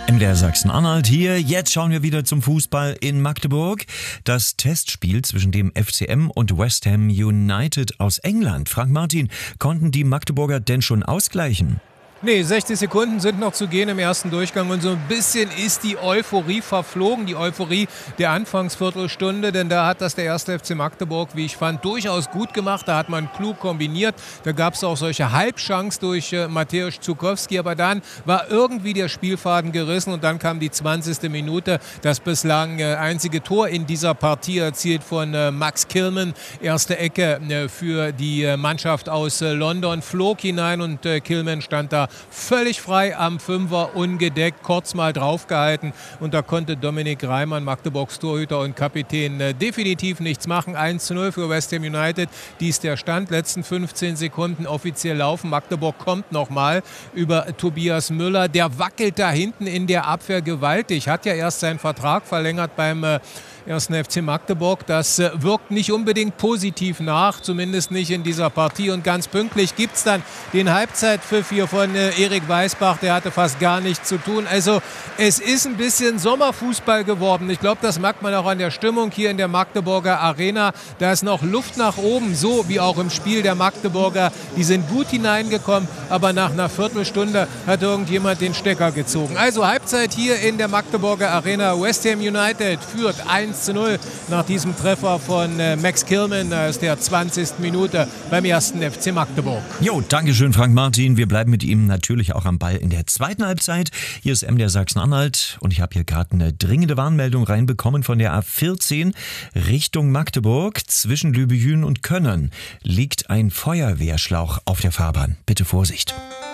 MDR Sachsen-Anhalt hier. Jetzt schauen wir wieder zum Fußball in Magdeburg. Das Testspiel zwischen dem FCM und West Ham United aus England. Frank Martin, konnten die Magdeburger denn schon ausgleichen? Nee, 60 Sekunden sind noch zu gehen im ersten Durchgang und so ein bisschen ist die Euphorie verflogen, die Euphorie der Anfangsviertelstunde, denn da hat das der erste FC Magdeburg, wie ich fand, durchaus gut gemacht. Da hat man klug kombiniert, da gab es auch solche Halbchance durch Mateusz Zukowski, aber dann war irgendwie der Spielfaden gerissen und dann kam die 20. Minute, das bislang einzige Tor in dieser Partie erzielt von Max Kilman. Erste Ecke für die Mannschaft aus London, flog hinein und Kilman stand da völlig frei am Fünfer, ungedeckt, kurz mal draufgehalten und da konnte Dominik Reimann, Magdeburgs Torhüter und Kapitän, definitiv nichts machen. 1:0 für West Ham United, dies der Stand, letzten 15 Sekunden offiziell laufen. Magdeburg kommt nochmal über Tobias Müller, der wackelt da hinten in der Abwehr gewaltig, hat ja erst seinen Vertrag verlängert beim ersten FC Magdeburg. Das wirkt nicht unbedingt positiv nach, zumindest nicht in dieser Partie. Und ganz pünktlich gibt es dann den Halbzeitpfiff hier von Erik Weisbach. Der hatte fast gar nichts zu tun. Also es ist ein bisschen Sommerfußball geworden. Ich glaube, das merkt man auch an der Stimmung hier in der Magdeburger Arena. Da ist noch Luft nach oben, so wie auch im Spiel der Magdeburger. Die sind gut hineingekommen, aber nach einer Viertelstunde hat irgendjemand den Stecker gezogen. Also Halbzeit hier in der Magdeburger Arena. West Ham United führt 1:0 nach diesem Treffer von Max Kilman aus der 20. Minute beim ersten FC Magdeburg. Jo, dankeschön Frank Martin. Wir bleiben mit ihm natürlich auch am Ball in der zweiten Halbzeit. Hier ist MDR Sachsen-Anhalt und ich habe hier gerade eine dringende Warnmeldung reinbekommen von der A14 Richtung Magdeburg. Zwischen Lübejün und Könnern liegt ein Feuerwehrschlauch auf der Fahrbahn. Bitte Vorsicht.